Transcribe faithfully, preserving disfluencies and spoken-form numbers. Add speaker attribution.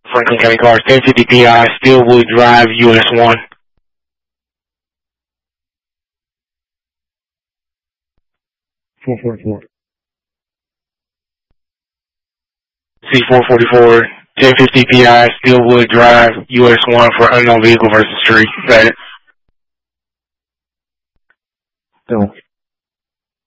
Speaker 1: Franklin County cars, ten fifty P I, Steelwood Drive, U S one.
Speaker 2: four forty-four.
Speaker 1: C four forty-four, ten fifty P I, Steelwood Drive, U S one for unknown vehicle versus tree. Got it.
Speaker 2: Don't.